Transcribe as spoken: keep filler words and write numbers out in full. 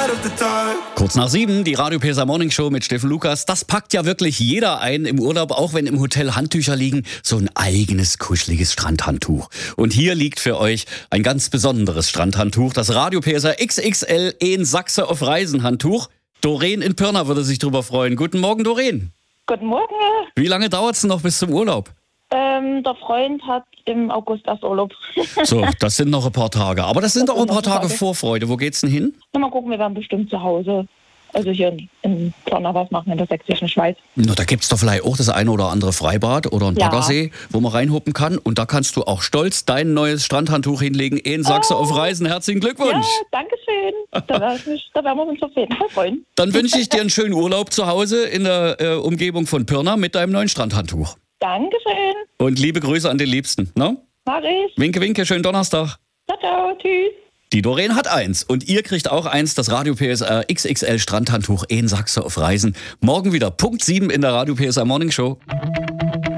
Kurz nach sieben, die Radio P S A Morning Show mit Steffen Lukas. Das packt ja wirklich jeder ein im Urlaub, auch wenn im Hotel Handtücher liegen. So ein eigenes, kuscheliges Strandhandtuch. Und hier liegt für euch ein ganz besonderes Strandhandtuch. Das Radio P S A X X L in Sachse auf Reisen Handtuch. Doreen in Pirna würde sich drüber freuen. Guten Morgen, Doreen. Guten Morgen. Wie lange dauert es noch bis zum Urlaub? Ähm, der Freund hat im August erst Urlaub. So, das sind noch ein paar Tage. Aber das sind Das auch ein sind paar noch ein paar Tage Tage. Vorfreude. Wo geht's denn hin? Na, mal gucken, wir werden bestimmt zu Hause, also hier in, in Pirna was machen, in der sächsischen Schweiz. Na, da gibt's doch vielleicht auch das eine oder andere Freibad oder ein Ja. Baggersee, wo man reinhuppen kann. Und da kannst du auch stolz dein neues Strandhandtuch hinlegen in Sachse Oh. auf Reisen. Herzlichen Glückwunsch. Ja, danke schön. Da, werd ich mich, da werden wir uns auf jeden Fall freuen. Dann wünsche ich dir einen schönen Urlaub zu Hause in der äh, Umgebung von Pirna mit deinem neuen Strandhandtuch. Dankeschön. Und liebe Grüße an den Liebsten. Ne? Mach ich. Winke, winke, schönen Donnerstag. Ciao, ciao. Tschüss. Die Doreen hat eins und ihr kriegt auch eins, das Radio P S A X X L Strandhandtuch in Sachse auf Reisen. Morgen wieder Punkt sieben in der Radio P S A Morning Show.